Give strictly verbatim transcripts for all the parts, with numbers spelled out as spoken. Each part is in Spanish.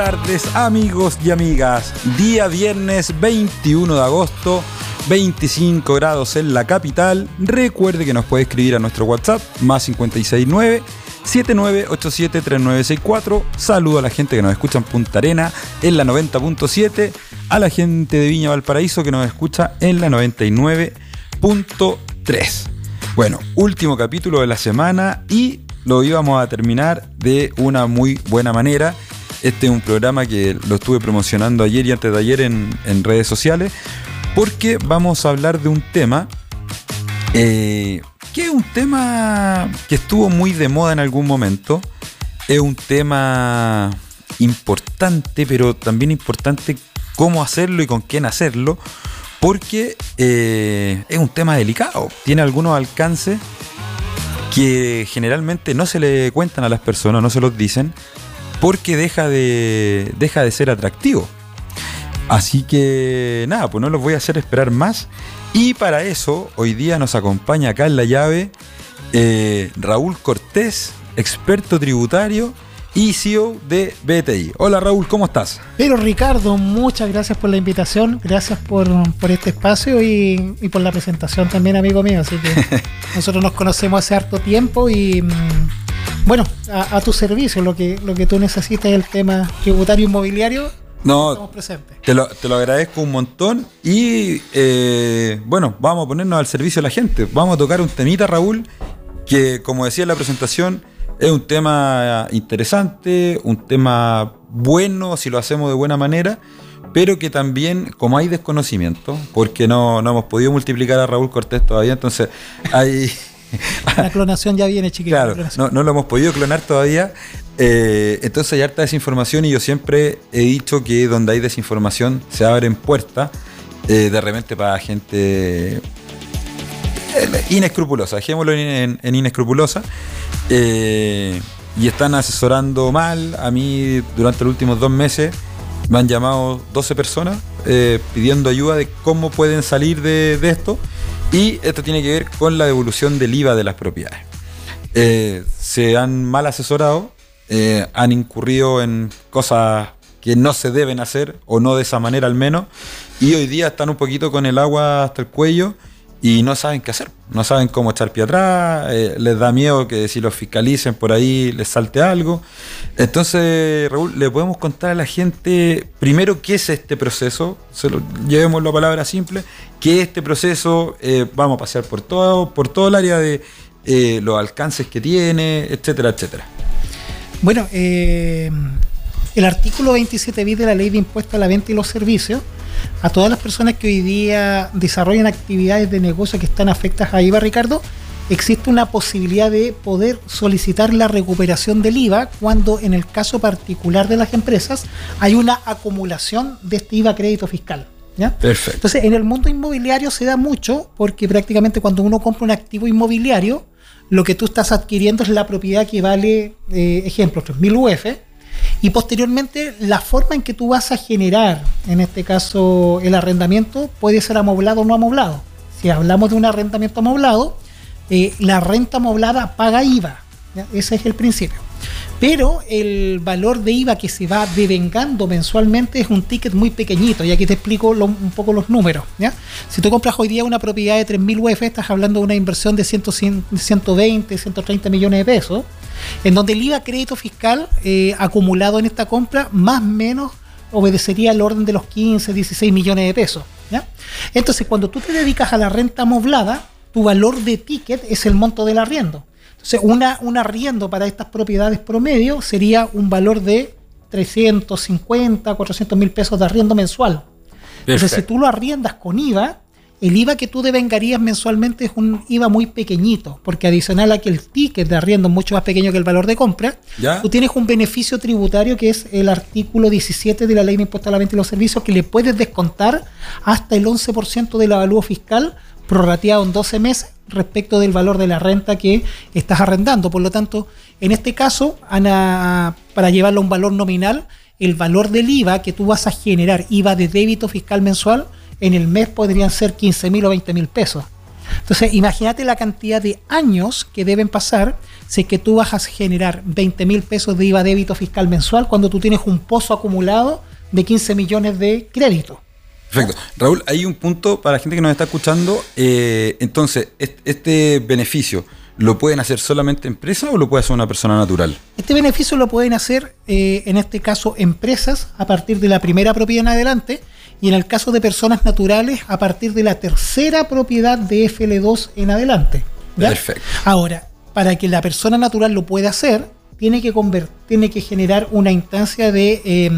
Buenas tardes, amigos y amigas. Día viernes veintiuno de agosto, veinticinco grados en la capital. Recuerde que nos puede escribir a nuestro WhatsApp más cinco seis nueve, siete nueve ocho siete, tres nueve seis cuatro. Saludo a la gente que nos escucha en Punta Arenas en la noventa punto siete, a la gente de Viña Valparaíso que nos escucha en la noventa y nueve punto tres. Bueno, último capítulo de la semana y lo íbamos a terminar de una muy buena manera. Este es un programa que lo estuve promocionando ayer y antes de ayer en, en redes sociales, porque vamos a hablar de un tema eh, que es un tema que estuvo muy de moda en algún momento. Es un tema importante, pero también importante cómo hacerlo y con quién hacerlo, porque eh, es un tema delicado. Tiene algunos alcances que generalmente no se le cuentan a las personas, no se los dicen, porque deja de, deja de ser atractivo. Así que nada, pues no los voy a hacer esperar más. Y para eso, hoy día nos acompaña acá en la llave eh, Raúl Cortés, experto tributario y C E O de B T I. Hola Raúl, ¿cómo estás? Pero Ricardo, muchas gracias por la invitación, gracias por, por este espacio y, y por la presentación también, amigo mío. Así que nosotros nos conocemos hace harto tiempo y... Bueno, a, a tu servicio, lo que, lo que tú necesitas es el tema tributario inmobiliario. No, estamos presentes. Te lo, te lo agradezco un montón y eh, bueno, vamos a ponernos al servicio de la gente. Vamos a tocar un temita, Raúl, que como decía en la presentación, es un tema interesante, un tema bueno si lo hacemos de buena manera, pero que también, como hay desconocimiento, porque no, no hemos podido multiplicar a Raúl Cortés todavía, entonces hay... La clonación ya viene, chiquito. Claro, no, no lo hemos podido clonar todavía. Eh, entonces hay harta desinformación y yo siempre he dicho que donde hay desinformación se abren puertas eh, de repente para gente eh, inescrupulosa, dejémoslo en, en, en inescrupulosa. Eh, y están asesorando mal. A mí durante los últimos dos meses me han llamado doce personas eh, pidiendo ayuda de cómo pueden salir de, de esto. Y esto tiene que ver con la devolución del I V A de las propiedades. Eh, se han mal asesorado, eh, han incurrido en cosas que no se deben hacer, o no de esa manera al menos, y hoy día están un poquito con el agua hasta el cuello y no saben qué hacer, no saben cómo echar pie atrás, eh, les da miedo que si los fiscalicen por ahí les salte algo. Entonces, Raúl, le podemos contar a la gente primero qué es este proceso, se lo, llevémoslo a palabras simples, qué es este proceso, eh, vamos a pasear por todo, por todo el área de eh, los alcances que tiene, etcétera, etcétera. Bueno, eh, el artículo veintisiete bis de la Ley de Impuestos a la Venta y los Servicios, a todas las personas que hoy día desarrollan actividades de negocio que están afectadas a I V A, Ricardo, existe una posibilidad de poder solicitar la recuperación del I V A cuando en el caso particular de las empresas hay una acumulación de este I V A crédito fiscal, ¿ya? Perfecto. Entonces, en el mundo inmobiliario se da mucho porque prácticamente cuando uno compra un activo inmobiliario, lo que tú estás adquiriendo es la propiedad que vale, eh, ejemplo, tres mil U F. Y posteriormente la forma en que tú vas a generar, en este caso el arrendamiento, puede ser amoblado o no amoblado. Si hablamos de un arrendamiento amoblado, eh, la renta amoblada paga I V A, ¿ya? Ese es el principio. Pero el valor de I V A que se va devengando mensualmente es un ticket muy pequeñito, y aquí te explico lo, un poco los números, ¿ya? Si tú compras hoy día una propiedad de tres mil U F, estás hablando de una inversión de ciento veinte, ciento treinta millones de pesos, en donde el I V A crédito fiscal eh, acumulado en esta compra más o menos obedecería al orden de los quince, dieciséis millones de pesos, ¿ya? Entonces, cuando tú te dedicas a la renta amoblada, tu valor de ticket es el monto del arriendo. Entonces, una, un arriendo para estas propiedades promedio sería un valor de trescientos cincuenta, cuatrocientos mil pesos de arriendo mensual. Perfecto. Entonces, si tú lo arriendas con I V A, el I V A que tú devengarías mensualmente es un I V A muy pequeñito, porque adicional a que el ticket de arriendo es mucho más pequeño que el valor de compra, ¿ya? Tú tienes un beneficio tributario que es el artículo diecisiete de la Ley de Impuestos a la Venta y los Servicios, que le puedes descontar hasta el once por ciento del avalúo fiscal prorrateado en doce meses respecto del valor de la renta que estás arrendando. Por lo tanto, en este caso, Ana, para llevarlo a un valor nominal, el valor del I V A que tú vas a generar, I V A de débito fiscal mensual, en el mes podrían ser quince mil o veinte mil pesos. Entonces, imagínate la cantidad de años que deben pasar si es que tú vas a generar veinte mil pesos de I V A débito fiscal mensual cuando tú tienes un pozo acumulado de quince millones de crédito. Perfecto. Raúl, hay un punto para la gente que nos está escuchando. Eh, entonces, ¿este beneficio lo pueden hacer solamente empresas o lo puede hacer una persona natural? Este beneficio lo pueden hacer, eh, en este caso, empresas a partir de la primera propiedad en adelante, y en el caso de personas naturales a partir de la tercera propiedad de F L dos en adelante. ¿Ya? Perfecto. Ahora, para que la persona natural lo pueda hacer, tiene que, convert- tiene que generar una instancia de... Eh,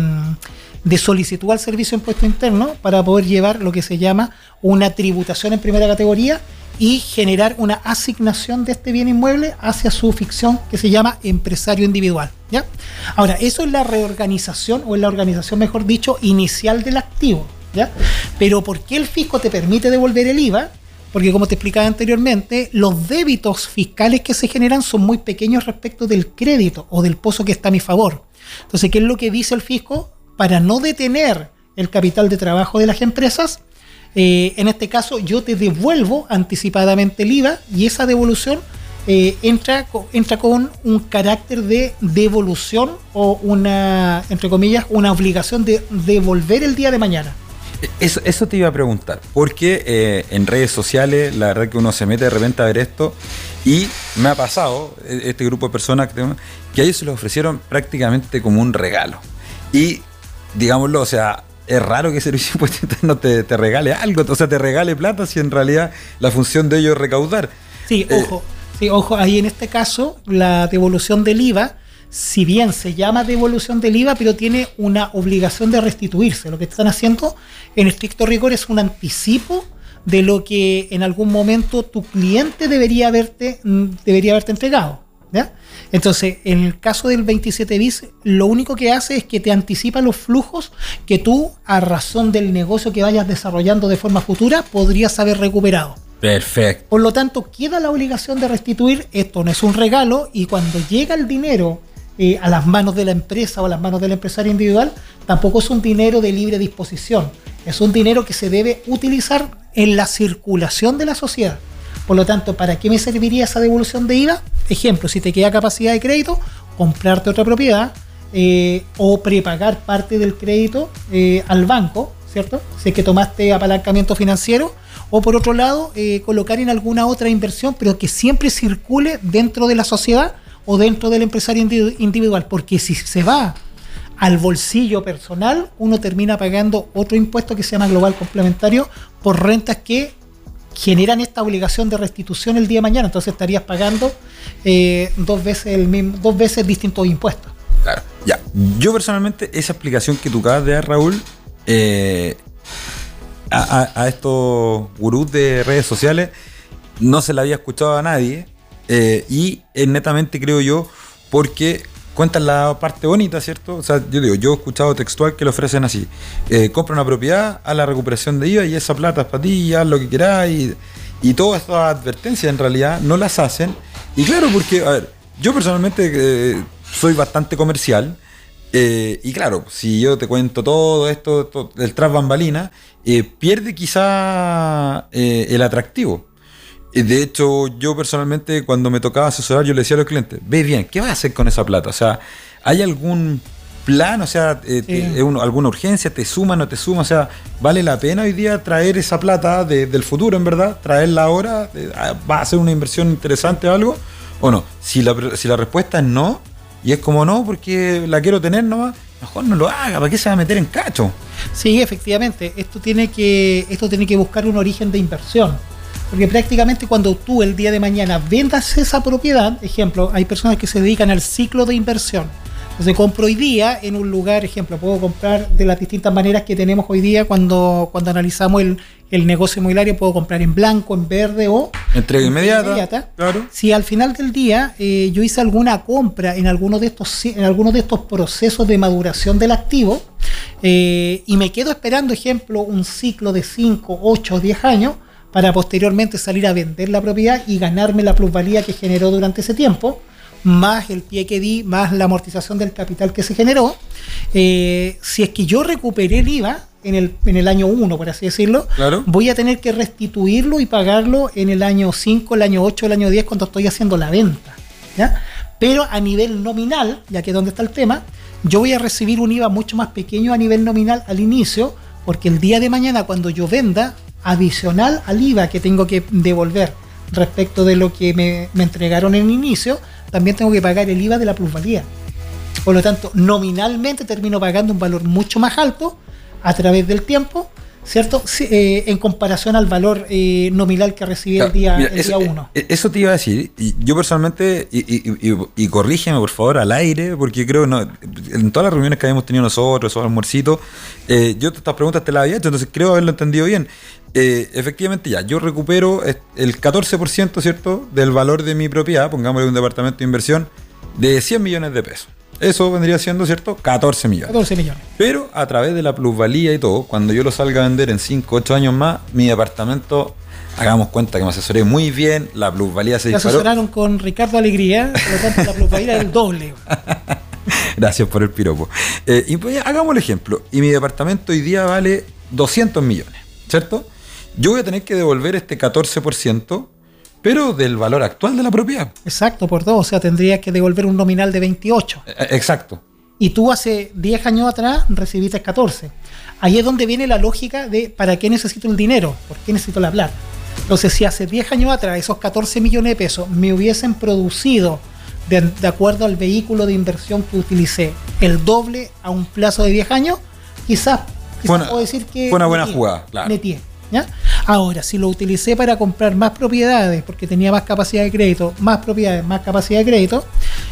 de solicitud al Servicio de Impuesto Interno para poder llevar lo que se llama una tributación en primera categoría y generar una asignación de este bien inmueble hacia su ficción que se llama empresario individual, ¿ya? Ahora, eso es la reorganización, o es la organización, mejor dicho, inicial del activo, ¿ya? Pero ¿por qué el fisco te permite devolver el I V A? Porque, como te explicaba anteriormente, los débitos fiscales que se generan son muy pequeños respecto del crédito o del pozo que está a mi favor. Entonces, ¿qué es lo que dice el fisco? Para no detener el capital de trabajo de las empresas, eh, en este caso yo te devuelvo anticipadamente el I V A, y esa devolución eh, entra, entra con un carácter de devolución o una, entre comillas, una obligación de devolver el día de mañana. Eso, eso te iba a preguntar, porque eh, en redes sociales la verdad que uno se mete de repente a ver esto, y me ha pasado, este grupo de personas que, que a ellos se les ofrecieron prácticamente como un regalo. Y digámoslo, o sea, es raro que el Servicio de Impuesto Interno te, te regale algo, o sea, te regale plata, si en realidad la función de ellos es recaudar. Sí, eh, ojo, sí, ojo, ahí en este caso, la devolución del I V A, si bien se llama devolución del I V A, pero tiene una obligación de restituirse. Lo que están haciendo, en estricto rigor, es un anticipo de lo que en algún momento tu cliente debería haberte, debería haberte entregado, ¿ya? Entonces, en el caso del veintisiete bis, lo único que hace es que te anticipa los flujos que tú, a razón del negocio que vayas desarrollando de forma futura, podrías haber recuperado. Perfecto. Por lo tanto, queda la obligación de restituir. Esto no es un regalo, y cuando llega el dinero eh, a las manos de la empresa o a las manos del empresario individual, tampoco es un dinero de libre disposición. Es un dinero que se debe utilizar en la circulación de la sociedad. Por lo tanto, ¿para qué me serviría esa devolución de I V A? Ejemplo, si te queda capacidad de crédito, comprarte otra propiedad eh, o prepagar parte del crédito eh, al banco, ¿cierto? Si es que tomaste apalancamiento financiero, o por otro lado, eh, colocar en alguna otra inversión, pero que siempre circule dentro de la sociedad o dentro del empresario individual, porque si se va al bolsillo personal, uno termina pagando otro impuesto que se llama global complementario por rentas que generan esta obligación de restitución el día de mañana. Entonces estarías pagando eh, dos veces el mismo, dos veces distintos impuestos. Claro. Ya. Yo personalmente, esa explicación que tú acabas de dar, Raúl, eh, a, a, a estos gurús de redes sociales, no se la había escuchado a nadie, eh, y es netamente, creo yo, porque cuentan la parte bonita, ¿cierto? O sea, yo digo, yo he escuchado textual que lo ofrecen así: eh, compra una propiedad, a la recuperación de I V A y esa plata es para ti, haz lo que quieras, y, y todas estas advertencias en realidad no las hacen. Y claro, porque, a ver, yo personalmente eh, soy bastante comercial, eh, y claro, si yo te cuento todo esto, todo, el tras bambalina, eh, pierde quizá eh, el atractivo. De hecho, yo personalmente, cuando me tocaba asesorar, yo le decía a los clientes: ve bien, ¿qué vas a hacer con esa plata? O sea, ¿hay algún plan? O sea, eh, Sí. te, uno, ¿alguna urgencia? ¿Te suma, no te suma? O sea, ¿vale la pena hoy día traer esa plata de, del futuro, en verdad? ¿Traerla ahora? ¿Va a ser una inversión interesante o algo? ¿O no? Si la, si la respuesta es no, y es como no, porque la quiero tener nomás, mejor no lo haga. ¿Para qué se va a meter en cacho? Sí, efectivamente, esto tiene que, esto tiene que buscar un origen de inversión. Porque prácticamente cuando tú el día de mañana vendas esa propiedad, ejemplo, hay personas que se dedican al ciclo de inversión. Entonces compro hoy día en un lugar, ejemplo, puedo comprar de las distintas maneras que tenemos hoy día cuando, cuando analizamos el, el negocio inmobiliario, puedo comprar en blanco, en verde o Entrega inmediata, inmediata. Claro. Si al final del día eh, yo hice alguna compra en alguno de estos, en alguno de estos procesos de maduración del activo, eh, y me quedo esperando, ejemplo, un ciclo de cinco, ocho o diez años, para posteriormente salir a vender la propiedad y ganarme la plusvalía que generó durante ese tiempo, más el pie que di, más la amortización del capital que se generó. Eh, si es que yo recuperé el I V A en el, en el año uno, por así decirlo, Claro. voy a tener que restituirlo y pagarlo en el año cinco, el año ocho, el año diez, cuando estoy haciendo la venta. ¿ya? Pero a nivel nominal, ya que es donde está el tema, yo voy a recibir un I V A mucho más pequeño a nivel nominal al inicio, porque el día de mañana cuando yo venda, adicional al I V A que tengo que devolver respecto de lo que me, me entregaron en el inicio, también tengo que pagar el I V A de la plusvalía. Por lo tanto, nominalmente termino pagando un valor mucho más alto a través del tiempo, ¿cierto? Sí, eh, en comparación al valor eh, nominal que recibí el día Mira, el eso, día uno. eh, eso te iba a decir. Y yo personalmente, y, y, y, y corrígeme por favor al aire, porque creo que no, en todas las reuniones que habíamos tenido nosotros, esos almuercitos, eh, yo estas preguntas te las había hecho, entonces creo haberlo entendido bien. Eh, efectivamente ya, yo recupero el catorce por ciento, ¿cierto?, del valor de mi propiedad, pongámosle un departamento de inversión, de cien millones de pesos. Eso vendría siendo, ¿cierto?, catorce millones. catorce millones. Pero a través de la plusvalía y todo, cuando yo lo salga a vender en cinco, ocho años más, mi departamento, hagamos cuenta que me asesoré muy bien, la plusvalía se disparó. Se asesoraron con Ricardo Alegría, por lo tanto la plusvalía es el doble. Gracias por el piropo. Eh, y pues hagamos el ejemplo. Y mi departamento hoy día vale doscientos millones, ¿cierto? Yo voy a tener que devolver este catorce por ciento, pero del valor actual de la propiedad. Exacto, por dos. O sea, tendrías que devolver un nominal de veintiocho. Eh, exacto. Y tú hace diez años atrás recibiste catorce. Ahí es donde viene la lógica de ¿para qué necesito el dinero? ¿Por qué necesito la plata? Entonces, si hace diez años atrás esos catorce millones de pesos me hubiesen producido, de, de acuerdo al vehículo de inversión que utilicé, el doble a un plazo de diez años, quizás, quizás Buena, puedo decir que... Fue una buena metí, jugada, claro. Metí, ¿ya? Ahora, si lo utilicé para comprar más propiedades, porque tenía más capacidad de crédito, más propiedades, más capacidad de crédito,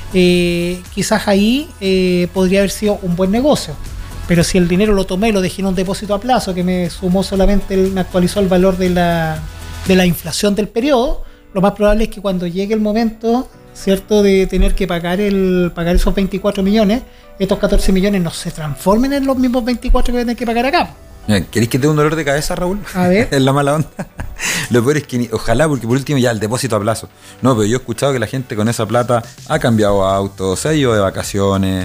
eh, quizás ahí eh, podría haber sido un buen negocio. Pero si el dinero lo tomé y lo dejé en un depósito a plazo, que me sumó solamente, el, me actualizó el valor de la, de la inflación del periodo, lo más probable es que cuando llegue el momento, ¿cierto?, de tener que pagar el pagar esos veinticuatro millones, estos catorce millones no se transformen en los mismos veinticuatro que voy a tener que pagar acá. ¿Queréis que te dé un dolor de cabeza, Raúl? A ver. Es la mala onda. Lo peor es que, ojalá, porque por último ya el depósito a plazo. No, pero yo he escuchado que la gente con esa plata ha cambiado autos, se ha ido de vacaciones.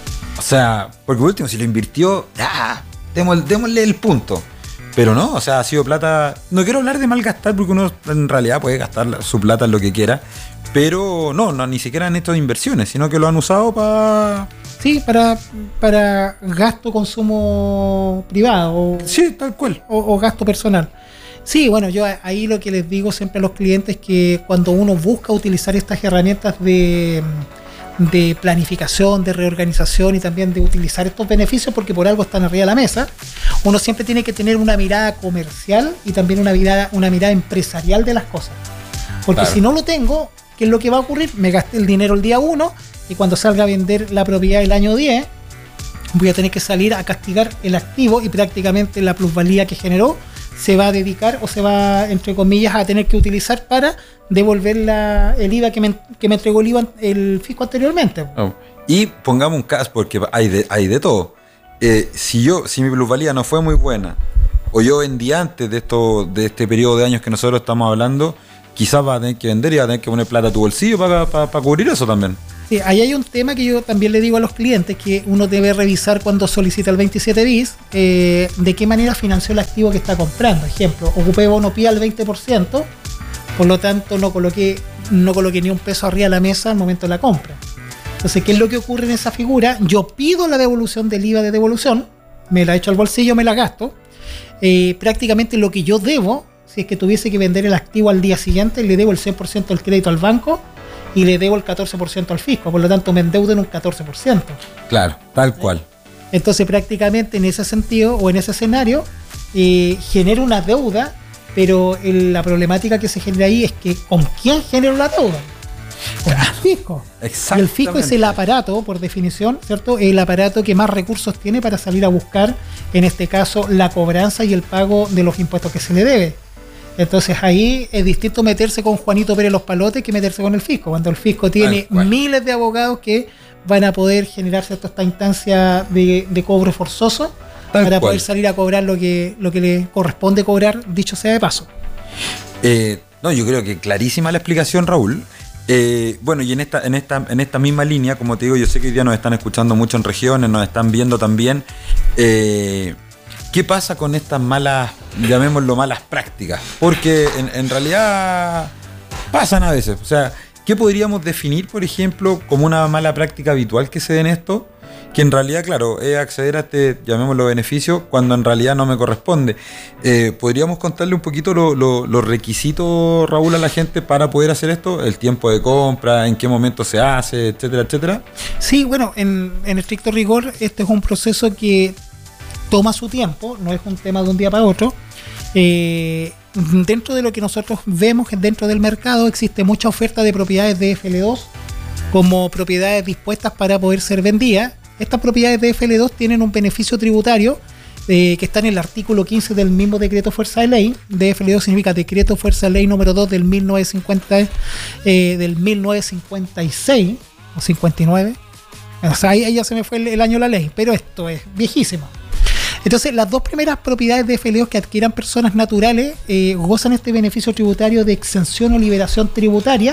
O sea, porque por último, si lo invirtió, ya, démosle, démosle el punto. Pero no, o sea, ha sido plata... No quiero hablar de malgastar, porque uno en realidad puede gastar su plata en lo que quiera. Pero no, no, ni siquiera han hecho inversiones, sino que lo han usado para... Sí, para, para gasto, consumo privado. O, sí, tal cual. O, o gasto personal. Sí, bueno, yo ahí lo que les digo siempre a los clientes es que cuando uno busca utilizar estas herramientas de, de planificación, de reorganización y también de utilizar estos beneficios, porque por algo están arriba de la mesa, uno siempre tiene que tener una mirada comercial y también una mirada, una mirada empresarial de las cosas. Porque claro, si no lo tengo, ¿qué es lo que va a ocurrir? Me gasté el dinero el día uno y cuando salga a vender la propiedad el año diez, voy a tener que salir a castigar el activo y prácticamente la plusvalía que generó se va a dedicar o se va, entre comillas, a tener que utilizar para devolver la, el I V A que me, que me entregó el I V A, el fisco anteriormente. Oh. Y pongamos un caso, porque hay de, hay de todo. Eh, si yo, si mi plusvalía no fue muy buena, o yo vendí antes de esto, de este periodo de años que nosotros estamos hablando, quizás vas a tener que vender y vas a tener que poner plata a tu bolsillo para, para, para cubrir eso también. Sí, ahí hay un tema que yo también le digo a los clientes que uno debe revisar cuando solicita el veintisiete bis, eh, de qué manera financió el activo que está comprando. Ejemplo, ocupé bono P I A al veinte por ciento, por lo tanto no coloqué, no coloqué ni un peso arriba de la mesa al momento de la compra. Entonces, ¿qué es lo que ocurre en esa figura? Yo pido la devolución del I V A de devolución, me la echo al bolsillo, me la gasto. Eh, prácticamente lo que yo debo, si es que tuviese que vender el activo al día siguiente, le debo el cien por ciento del crédito al banco y le debo el catorce por ciento al fisco, por lo tanto me endeudo en un catorce por ciento. Claro, tal cual. Entonces prácticamente en ese sentido o en ese escenario eh, genero una deuda, pero el, la problemática que se genera ahí es que ¿con quién genero la deuda? Con el fisco. Y el fisco es el aparato, por definición, ¿cierto? El aparato que más recursos tiene para salir a buscar, en este caso, la cobranza y el pago de los impuestos que se le debe. Entonces ahí es distinto meterse con Juanito Pérez Los Palotes que meterse con el fisco, cuando el fisco tiene miles de abogados que van a poder generarse esta instancia de, de cobro forzoso Tal para cual. poder salir a cobrar lo que, lo que le corresponde cobrar, dicho sea de paso. Eh, no, yo creo que clarísima la explicación, Raúl. Eh, bueno, y en esta, en esta, en esta misma línea, como te digo, yo sé que hoy día nos están escuchando mucho en regiones, nos están viendo también. Eh, ¿Qué pasa con estas malas, llamémoslo malas prácticas? Porque en, en realidad pasan a veces. O sea, ¿qué podríamos definir, por ejemplo, como una mala práctica habitual que se dé en esto? Que en realidad, claro, es acceder a este, llamémoslo, beneficio cuando en realidad no me corresponde. Eh, ¿Podríamos contarle un poquito lo, lo, los requisitos, Raúl, a la gente para poder hacer esto? El tiempo de compra, en qué momento se hace, etcétera, etcétera. Sí, bueno, en, en estricto rigor, este es un proceso que toma su tiempo, no es un tema de un día para otro. Eh, dentro de lo que nosotros vemos dentro del mercado existe mucha oferta de propiedades de F L dos como propiedades dispuestas para poder ser vendidas. Estas propiedades de F L dos tienen un beneficio tributario eh, que está en el artículo quince del mismo decreto fuerza de ley. D F L dos significa decreto fuerza de ley número dos del mil novecientos cincuenta, eh, del mil novecientos cincuenta y seis o cincuenta y nueve. O sea, ahí, ahí ya se me fue el, el año de la ley, pero esto es viejísimo. Entonces, las dos primeras propiedades de F L dos que adquieran personas naturales eh, gozan este beneficio tributario de exención o liberación tributaria,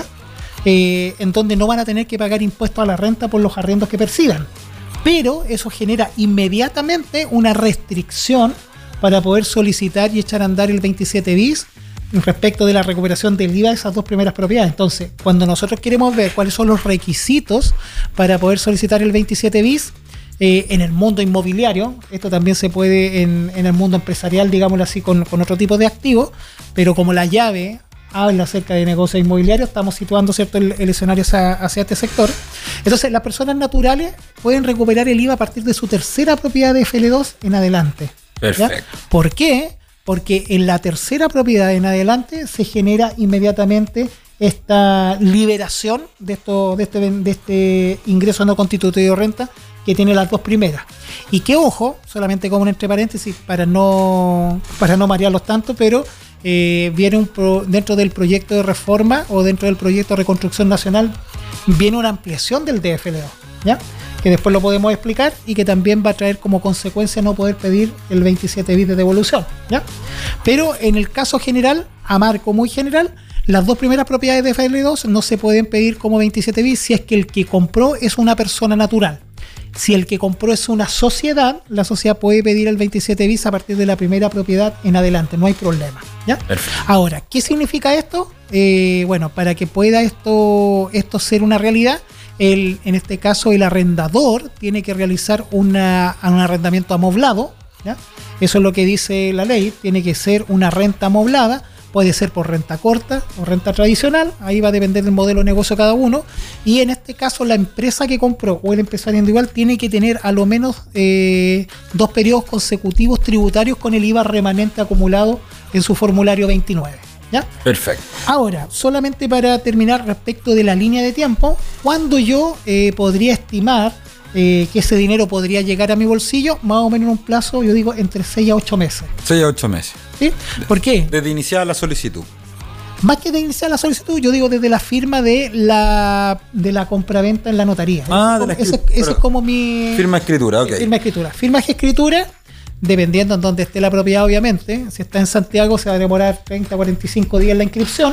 eh, en donde no van a tener que pagar impuestos a la renta por los arriendos que perciban. Pero eso genera inmediatamente una restricción para poder solicitar y echar a andar el veintisiete bis respecto de la recuperación del I V A de esas dos primeras propiedades. Entonces, cuando nosotros queremos ver cuáles son los requisitos para poder solicitar el veintisiete bis, eh, en el mundo inmobiliario, esto también se puede en, en el mundo empresarial, digámoslo así, con, con otro tipo de activos, pero como la llave habla acerca de negocios inmobiliarios, estamos situando, ¿cierto?, el, el escenario hacia, hacia este sector. Entonces, las personas naturales pueden recuperar el I V A a partir de su tercera propiedad de F L dos en adelante. Perfecto. ¿Ya? ¿Por qué? Porque en la tercera propiedad en adelante se genera inmediatamente esta liberación de, esto, de, este, de este ingreso no constitutivo de renta que tiene las dos primeras. Y que, ojo, solamente como un entre paréntesis para no, para no marearlos tanto, pero eh, viene un pro, dentro del proyecto de reforma o dentro del proyecto de reconstrucción nacional viene una ampliación del D F L dos, ¿ya? Que después lo podemos explicar y que también va a traer como consecuencia no poder pedir el veintisiete bis de devolución, ¿ya? Pero en el caso general, a marco muy general, las dos primeras propiedades de F L dos no se pueden pedir como veintisiete bis si es que el que compró es una persona natural. Si el que compró es una sociedad, la sociedad puede pedir el veintisiete bis a partir de la primera propiedad en adelante, no hay problema, ¿ya? Perfecto. Ahora, ¿qué significa esto? Eh, bueno, para que pueda esto, esto ser una realidad, el, en este caso el arrendador tiene que realizar una, un arrendamiento amoblado, ¿ya? Eso es lo que dice la ley, tiene que ser una renta amoblada. Puede ser por renta corta o renta tradicional, ahí va a depender del modelo de negocio de cada uno. Y en este caso, la empresa que compró o el empresario individual tiene que tener a lo menos eh, dos periodos consecutivos tributarios con el I V A remanente acumulado en su formulario veintinueve. ¿Ya? Perfecto. Ahora, solamente para terminar respecto de la línea de tiempo, ¿cuándo yo eh, podría estimar eh, que ese dinero podría llegar a mi bolsillo? Más o menos en un plazo, yo digo, entre seis a ocho meses. seis a ocho meses. ¿Sí? ¿Por qué? Desde iniciada la solicitud. Más que de iniciar la solicitud, yo digo desde la firma de la de la compraventa en la notaría. Ah, de la escritura. Ese, ese es como mi... Firma escritura, ok. Firma escritura. Firma escritura, dependiendo en dónde esté la propiedad, obviamente. Si está en Santiago, se va a demorar treinta a cuarenta y cinco días la inscripción.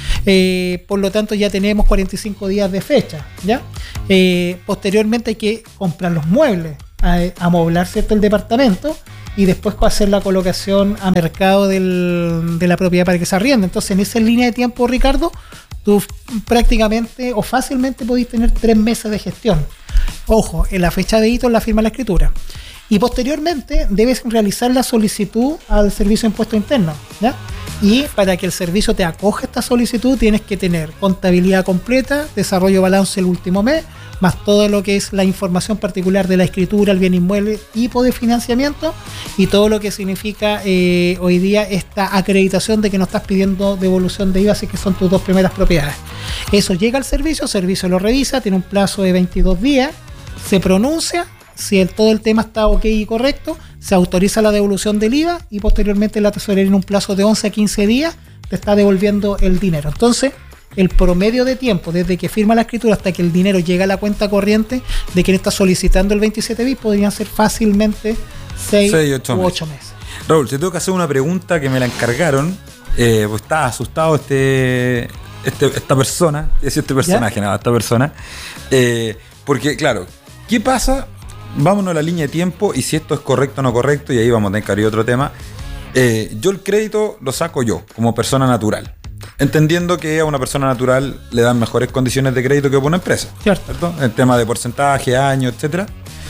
Eh, por lo tanto, ya tenemos cuarenta y cinco días de fecha, ¿ya? Eh, posteriormente hay que comprar los muebles, a, amoblar, ¿cierto?, el departamento, y después hacer la colocación a mercado del, de la propiedad para que se arriende. Entonces, en esa línea de tiempo, Ricardo, tú prácticamente o fácilmente podéis tener tres meses de gestión. Ojo, en la fecha de hito en la firma de la escritura. Y posteriormente debes realizar la solicitud al Servicio de Impuestos Internos, ¿ya? Y para que el servicio te acoja esta solicitud tienes que tener contabilidad completa, desarrollo de balance el último mes, más todo lo que es la información particular de la escritura, el bien inmueble, tipo de financiamiento y todo lo que significa eh, hoy día esta acreditación de que no estás pidiendo devolución de I V A, así que son tus dos primeras propiedades. Eso llega al servicio, el servicio lo revisa, tiene un plazo de veintidós días, se pronuncia. Si el, todo el tema está ok y correcto, se autoriza la devolución del I V A y posteriormente la tesorería en un plazo de once a quince días te está devolviendo el dinero. Entonces, el promedio de tiempo desde que firma la escritura hasta que el dinero llega a la cuenta corriente de quien está solicitando el veintisiete bis podrían ser fácilmente seis u ocho meses. Raúl, te tengo que hacer una pregunta que me la encargaron, eh, pues estaba asustado este, este, esta persona, es este personaje, nada, esta persona, eh, porque claro, ¿qué pasa? Vámonos a la línea de tiempo y si esto es correcto o no correcto, y ahí vamos a tener que abrir otro tema. Eh, yo el crédito lo saco yo, como persona natural. Entendiendo que a una persona natural le dan mejores condiciones de crédito que a una empresa. Cierto. ¿Cierto? El tema de porcentaje, año, etcétera.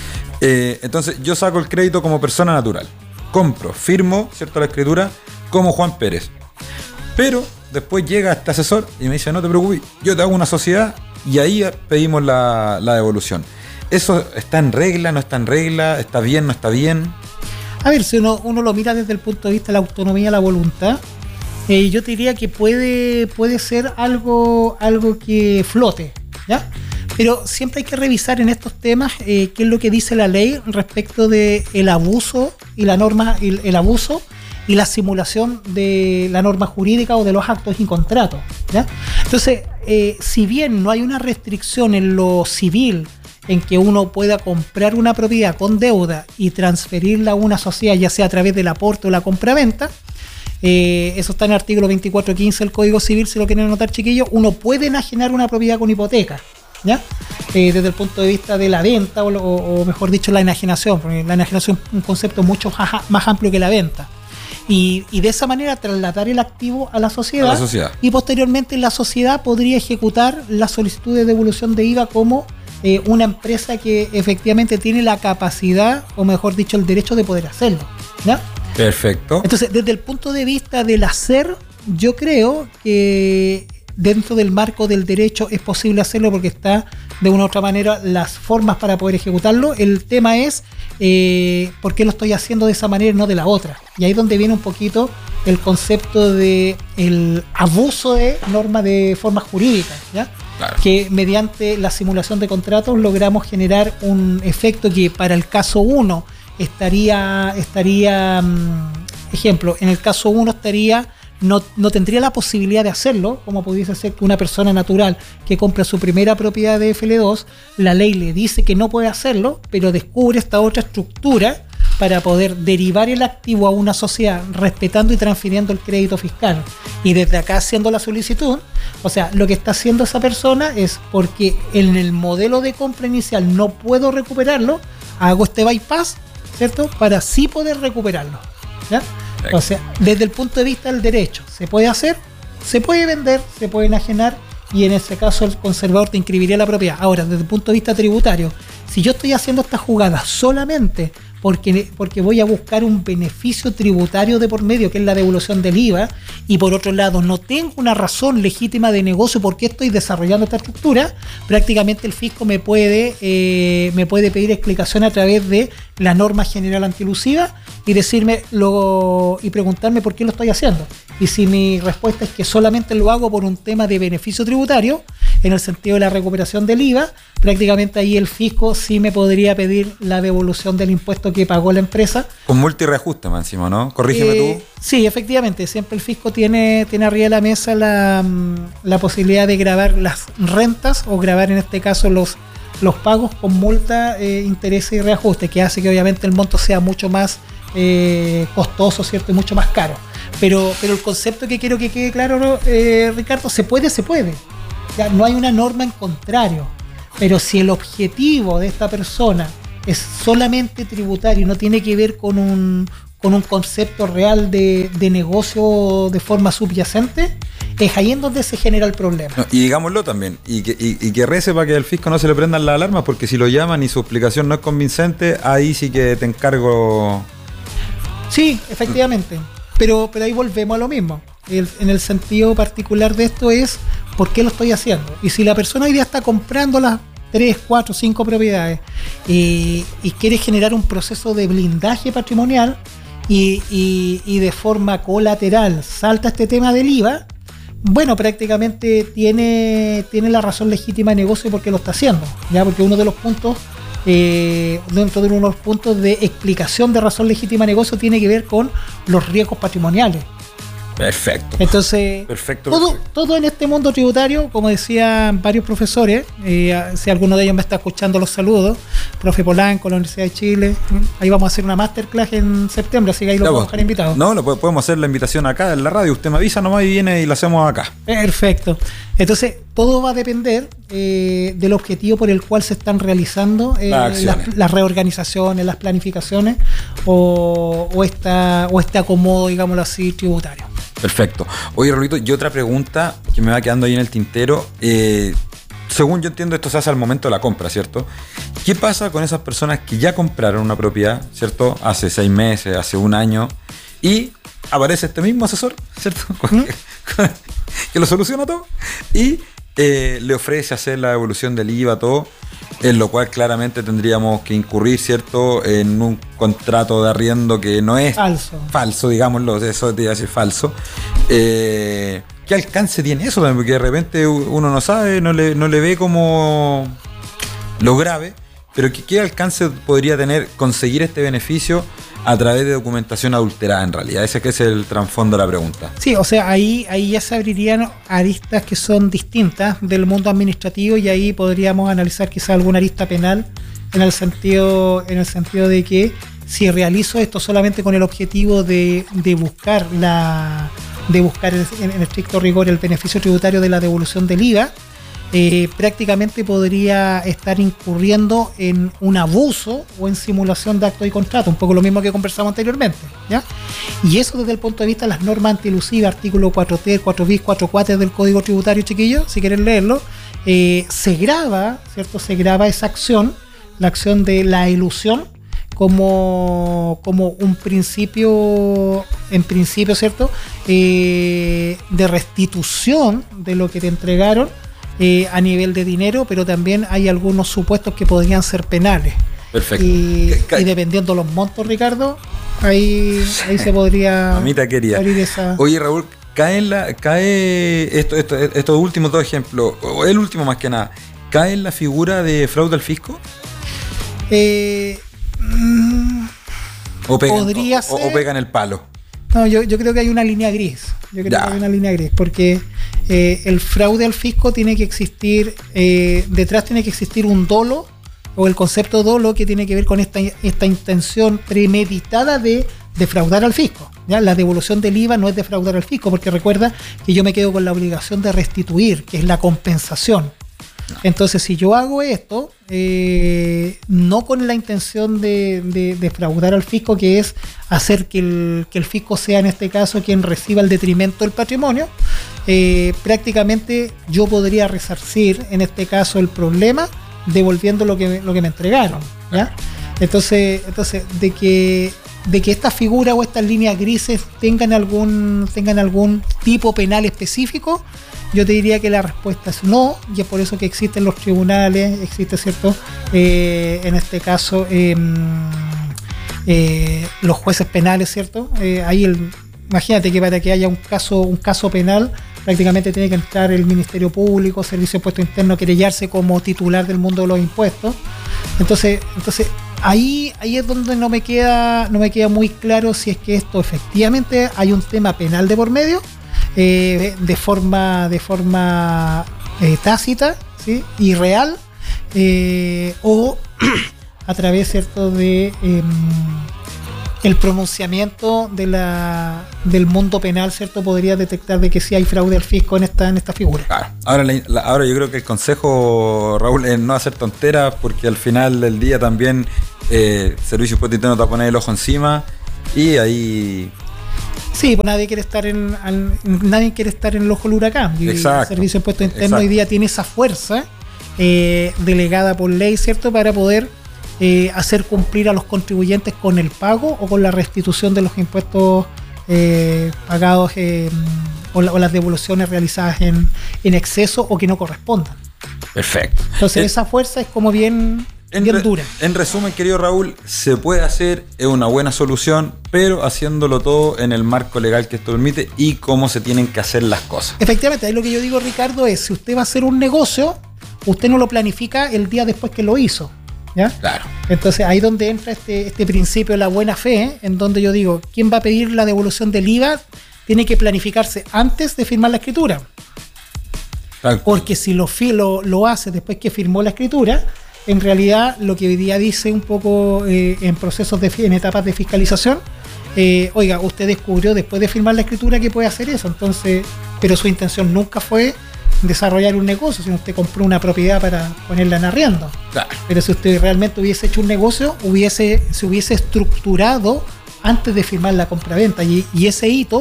Eh, entonces, yo saco el crédito como persona natural. Compro, firmo, ¿cierto?, la escritura como Juan Pérez. Pero después llega este asesor y me dice, no te preocupes, yo te hago una sociedad y ahí pedimos la, la devolución. ¿Eso está en regla, no está en regla? ¿Está bien, no está bien? A ver, si uno, uno lo mira desde el punto de vista de la autonomía, la voluntad, eh, yo te diría que puede, puede ser algo, algo que flote, ¿ya? Pero siempre hay que revisar en estos temas eh, qué es lo que dice la ley respecto de el abuso y la norma, el, el abuso y la simulación de la norma jurídica o de los actos y contratos, ¿ya? Entonces, eh, si bien no hay una restricción en lo civil en que uno pueda comprar una propiedad con deuda y transferirla a una sociedad, ya sea a través del aporte o la compraventa, eh, eso está en el artículo veinticuatro quince del Código Civil, si lo quieren anotar, chiquillos. Uno puede enajenar una propiedad con hipoteca, ¿ya? Eh, desde el punto de vista de la venta o, o, o mejor dicho, la enajenación, porque la enajenación es un concepto mucho más amplio que la venta. Y, y de esa manera trasladar el activo a la sociedad, a la sociedad. Y posteriormente la sociedad podría ejecutar la solicitud de devolución de I V A como eh, una empresa que efectivamente tiene la capacidad, o mejor dicho, el derecho de poder hacerlo, ¿ya? Perfecto. Entonces, desde el punto de vista del hacer, yo creo que dentro del marco del derecho es posible hacerlo porque está de una u otra manera las formas para poder ejecutarlo. El tema es eh, por qué lo estoy haciendo de esa manera y no de la otra. Y ahí es donde viene un poquito el concepto de el abuso de normas de formas jurídicas, ¿ya? Claro. Que mediante la simulación de contratos logramos generar un efecto que para el caso uno estaría, estaría um, ejemplo, en el caso uno estaría No, no tendría la posibilidad de hacerlo, como pudiese ser que una persona natural que compra su primera propiedad de F L dos, la ley le dice que no puede hacerlo, pero descubre esta otra estructura para poder derivar el activo a una sociedad respetando y transfiriendo el crédito fiscal. Y desde acá haciendo la solicitud, o sea, lo que está haciendo esa persona es porque en el modelo de compra inicial no puedo recuperarlo, hago este bypass, ¿cierto? Para así poder recuperarlo, ¿ya? O sea, desde el punto de vista del derecho, se puede hacer, se puede vender, se puede enajenar y en ese caso el conservador te inscribiría la propiedad. Ahora, desde el punto de vista tributario, si yo estoy haciendo esta jugada solamente porque, porque voy a buscar un beneficio tributario de por medio, que es la devolución del I V A, y por otro lado no tengo una razón legítima de negocio porque estoy desarrollando esta estructura, prácticamente el fisco me puede, eh, me puede pedir explicación a través de la norma general antielusiva y decirme lo, y preguntarme por qué lo estoy haciendo. Y si mi respuesta es que solamente lo hago por un tema de beneficio tributario, en el sentido de la recuperación del I V A, prácticamente ahí el fisco sí me podría pedir la devolución del impuesto que pagó la empresa. Con multa y reajuste más encima, ¿no? Corrígeme eh, tú. Sí, efectivamente, siempre el fisco tiene, tiene arriba de la mesa la, la posibilidad de grabar las rentas o grabar en este caso los, los pagos con multa, eh, interés y reajuste, que hace que obviamente el monto sea mucho más eh, costoso, ¿cierto? Y mucho más caro. Pero, pero el concepto que quiero que quede claro, eh, Ricardo, se puede, se puede. Ya, no hay una norma en contrario. Pero si el objetivo de esta persona es solamente tributario y no tiene que ver con un, con un concepto real de, de negocio de forma subyacente, es ahí en donde se genera el problema. No, y digámoslo también, y que, y, y que rece para que al fisco no se le prendan las alarmas, porque si lo llaman y su explicación no es convincente, ahí sí que te encargo. Sí, efectivamente. Pero, pero ahí volvemos a lo mismo. El, en el sentido particular de esto es por qué lo estoy haciendo. Y si la persona hoy día está comprando las tres, cuatro, cinco propiedades y, y quiere generar un proceso de blindaje patrimonial y, y, y de forma colateral salta este tema del I V A, bueno, prácticamente tiene, tiene la razón legítima de negocio porque lo está haciendo, ya, porque uno de los puntos Eh, dentro de uno de los puntos de explicación de razón legítima de negocio tiene que ver con los riesgos patrimoniales. Perfecto. Entonces, perfecto, todo, perfecto. todo en este mundo tributario, como decían varios profesores, eh, si alguno de ellos me está escuchando, los saludo. Profe Polanco, la Universidad de Chile. Ahí vamos a hacer una masterclass en septiembre, así que ahí lo podemos dejar invitado. No, lo podemos hacer la invitación acá en la radio. Usted me avisa nomás y viene y lo hacemos acá. Perfecto. Entonces, todo va a depender eh, del objetivo por el cual se están realizando eh, las, las reorganizaciones, las planificaciones o, o, esta, o este acomodo, digámoslo así, tributario. Perfecto. Oye, Raulito, y otra pregunta que me va quedando ahí en el tintero. Eh, según yo entiendo, esto se hace al momento de la compra, ¿cierto? ¿Qué pasa con esas personas que ya compraron una propiedad, ¿cierto? Hace seis meses, hace un año, y aparece este mismo asesor, ¿cierto? ¿Mm? Que lo soluciona todo y eh, le ofrece hacer la devolución del I V A, todo, en lo cual claramente tendríamos que incurrir, ¿cierto?, en un contrato de arriendo que no es falso, falso, digámoslo, eso te iba a decir falso. Eh, ¿Qué alcance tiene eso también? Porque de repente uno no sabe, no le, no le ve como lo grave, pero ¿qué, qué alcance podría tener conseguir este beneficio a través de documentación adulterada en realidad? Ese que es el trasfondo de la pregunta. Sí, o sea, ahí, ahí ya se abrirían aristas que son distintas del mundo administrativo y ahí podríamos analizar quizá alguna arista penal en el sentido, en el sentido de que si realizo esto solamente con el objetivo de, de buscar la de buscar en, en estricto rigor el beneficio tributario de la devolución del I V A, Eh, prácticamente podría estar incurriendo en un abuso o en simulación de acto y contrato, un poco lo mismo que conversamos anteriormente, ¿ya? Y eso desde el punto de vista de las normas antielusivas, artículo cuatro T, cuatro bis, cuatro cuatro del Código Tributario, chiquillos, si quieren leerlo, eh, se grava, ¿cierto? Se grava esa acción, la acción de la elusión, como, como un principio, en principio, ¿cierto? Eh, de restitución de lo que te entregaron, Eh, a nivel de dinero, pero también hay algunos supuestos que podrían ser penales. Perfecto. Y, y dependiendo los montos, Ricardo, ahí, ahí se podría Mamita quería. abrir esa... Oye, Raúl, cae en la, cae esto, esto, estos últimos dos ejemplos, o el último más que nada, ¿cae en la figura de fraude al fisco? Eh, mm, o pegan, podría o, ser. O pegan el palo. No, yo, yo creo que hay una línea gris. Yo creo ya. que hay una línea gris, porque eh, el fraude al fisco tiene que existir, eh, detrás tiene que existir un dolo, o el concepto dolo, que tiene que ver con esta, esta intención premeditada de defraudar al fisco. ¿Ya? La devolución del I V A no es defraudar al fisco, porque recuerda que yo me quedo con la obligación de restituir, que es la compensación. Entonces, si yo hago esto, eh, no con la intención de, de, de defraudar al fisco, que es hacer que el, que el fisco sea, en este caso, quien reciba el detrimento del patrimonio, eh, prácticamente yo podría resarcir, en este caso, el problema, devolviendo lo que, lo que me entregaron, ¿ya? Entonces, entonces de que de que estas figuras o estas líneas grises tengan algún tengan algún tipo penal específico, yo te diría que la respuesta es no, y es por eso que existen los tribunales, existe, ¿cierto? Eh, en este caso, eh, eh, los jueces penales, ¿cierto? Eh, ahí el, imagínate que para que haya un caso, un caso penal, prácticamente tiene que entrar el Ministerio Público, Servicio de Impuesto Interno, querellarse como titular del mundo de los impuestos. Entonces, entonces ahí, ahí es donde no me queda, no me queda muy claro si es que esto efectivamente hay un tema penal de por medio. Eh, de forma de forma eh, tácita, ¿sí? Y real, eh, o a través, ¿cierto?, de eh, el pronunciamiento de la del mundo penal, ¿cierto?, podría detectar de que sí hay fraude al fisco en esta en esta figura. Claro. Ahora, la, la, ahora yo creo que el consejo, Raúl, es no hacer tonteras, porque al final del día también eh, Servicio de Impuesto Interno te va a poner el ojo encima y ahí... Sí, pues nadie quiere estar en al, nadie quiere estar en el ojo del huracán. Y exacto, el Servicio de Impuesto Interno exacto. hoy día tiene esa fuerza eh, delegada por ley, ¿cierto?, para poder eh, hacer cumplir a los contribuyentes con el pago o con la restitución de los impuestos eh, pagados eh, o, la, o las devoluciones realizadas en, en exceso o que no correspondan. Perfecto. Entonces el, esa fuerza es como bien... En, bien re, dura. En resumen, querido Raúl, se puede hacer, es una buena solución, pero haciéndolo todo en el marco legal que esto permite y cómo se tienen que hacer las cosas. Efectivamente, ahí lo que yo digo, Ricardo, es si usted va a hacer un negocio, usted no lo planifica el día después que lo hizo, ¿ya? Claro. Entonces ahí donde entra este, este principio de la buena fe, ¿eh? En donde yo digo, ¿quién va a pedir la devolución del I V A? Tiene que planificarse antes de firmar la escritura. Claro. Porque si lo, lo, lo hace después que firmó la escritura, en realidad lo que hoy día dice un poco eh, en procesos de en etapas de fiscalización, eh, oiga, usted descubrió después de firmar la escritura que puede hacer eso, entonces, pero su intención nunca fue desarrollar un negocio, sino usted compró una propiedad para ponerla en arriendo. Claro. Pero si usted realmente hubiese hecho un negocio, hubiese se hubiese estructurado antes de firmar la compraventa, y, y ese hito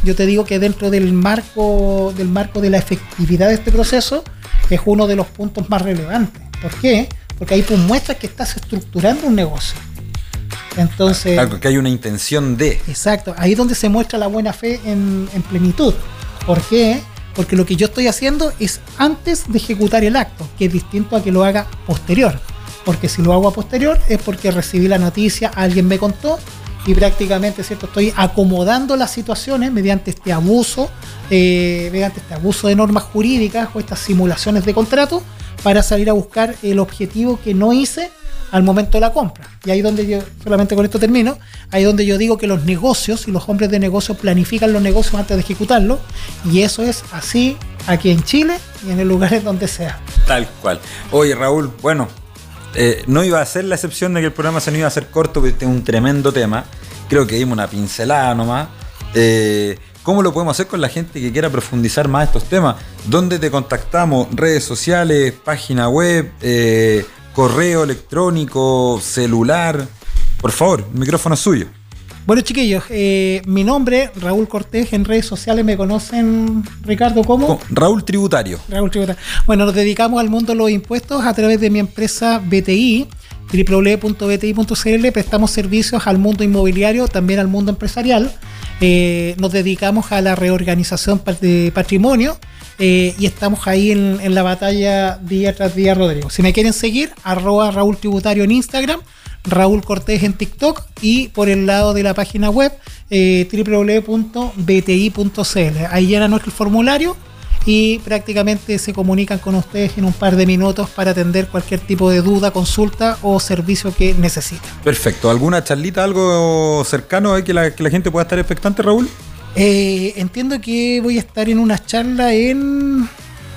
yo te digo que dentro del marco, del marco de la efectividad de este proceso es uno de los puntos más relevantes. ¿Por qué? Porque ahí tú muestras que estás estructurando un negocio. Entonces, claro, que hay una intención de. Exacto, ahí es donde se muestra la buena fe en, en plenitud. ¿Por qué? Porque lo que yo estoy haciendo es antes de ejecutar el acto, que es distinto a que lo haga posterior. Porque si lo hago a posterior es porque recibí la noticia, alguien me contó y prácticamente, ¿cierto?, estoy acomodando las situaciones mediante este abuso, eh, mediante este abuso de normas jurídicas o estas simulaciones de contrato para salir a buscar el objetivo que no hice al momento de la compra. Y ahí donde yo, solamente con esto termino, ahí donde yo digo que los negocios y los hombres de negocios planifican los negocios antes de ejecutarlos, y eso es así aquí en Chile y en el lugar en donde sea. Tal cual. Oye, Raúl, bueno, eh, no iba a ser la excepción de que el programa se nos iba a hacer corto, porque este es un tremendo tema. Creo que dimos una pincelada nomás. Eh, ¿Cómo lo podemos hacer con la gente que quiera profundizar más estos temas? ¿Dónde te contactamos? ¿Redes sociales? ¿Página web? Eh, ¿Correo electrónico? ¿Celular? Por favor, el micrófono es suyo. Bueno, chiquillos, eh, mi nombre, Raúl Cortés, en redes sociales me conocen, Ricardo, ¿cómo? Raúl Tributario. Raúl Tributario. Bueno, nos dedicamos al mundo de los impuestos a través de mi empresa B T I, doble u doble u doble u punto b t i punto c l. Prestamos servicios al mundo inmobiliario, también al mundo empresarial. Eh, nos dedicamos a la reorganización de patrimonio eh, y estamos ahí en, en la batalla día tras día, Rodrigo. Si me quieren seguir, arroba Raúl Tributario en Instagram, Raúl Cortés en TikTok, y por el lado de la página web eh, doble u doble u doble u punto b t i punto c l. Ahí llenan nuestro formulario y prácticamente se comunican con ustedes en un par de minutos para atender cualquier tipo de duda, consulta o servicio que necesiten. Perfecto. ¿Alguna charlita, algo cercano ahí que la, que la gente pueda estar expectante, Raúl? Eh, entiendo que voy a estar en una charla en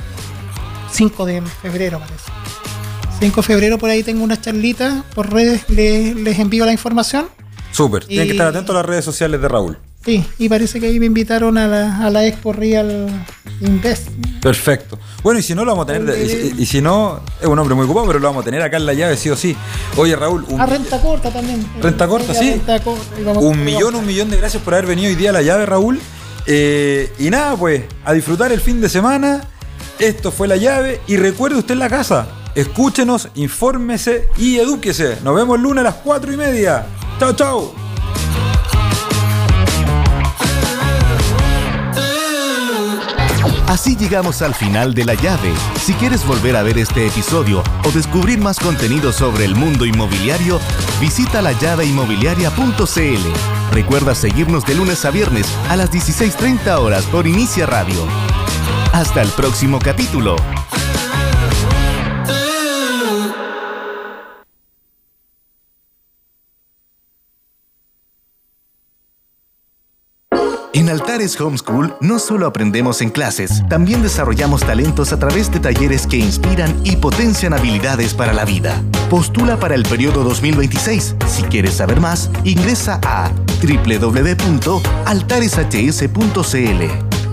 cinco de febrero, parece. cinco de febrero, por ahí tengo una charlita por redes, les, les envío la información. Súper, tienen que estar atentos a las redes sociales de Raúl. Sí, y parece que ahí me invitaron a la, a la Expo Real Invest. Perfecto. Bueno, y si no lo vamos a tener, de, y, y si no, es un hombre muy ocupado, pero lo vamos a tener acá en la llave, sí o sí. Oye, Raúl. Un, ah, renta corta también. Renta corta, sí. Renta corta, un millón, un millón de gracias por haber venido hoy día a la llave, Raúl. Eh, y nada, pues, a disfrutar el fin de semana. Esto fue la llave. Y recuerde usted en la casa, escúchenos, infórmese y edúquese. Nos vemos el lunes a las cuatro y media. Chao, chao. Así llegamos al final de La Llave. Si quieres volver a ver este episodio o descubrir más contenido sobre el mundo inmobiliario, visita la llave inmobiliaria punto c l. Recuerda seguirnos de lunes a viernes a las dieciséis treinta horas por Inicia Radio. Hasta el próximo capítulo. En Altares Homeschool no solo aprendemos en clases, también desarrollamos talentos a través de talleres que inspiran y potencian habilidades para la vida. Postula para el periodo dos mil veintiséis. Si quieres saber más, ingresa a doble u doble u doble u punto altares h s punto c l.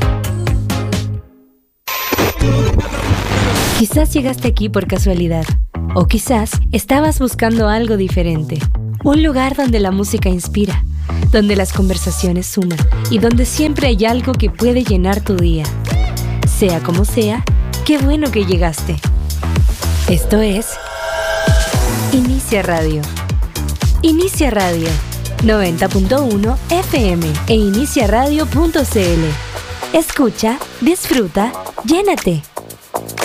Quizás llegaste aquí por casualidad, o quizás estabas buscando algo diferente. Un lugar donde la música inspira, donde las conversaciones suman y donde siempre hay algo que puede llenar tu día. Sea como sea, qué bueno que llegaste. Esto es Inicia Radio. Inicia Radio, noventa punto uno F M e inicia radio punto c l. Escucha, disfruta, llénate.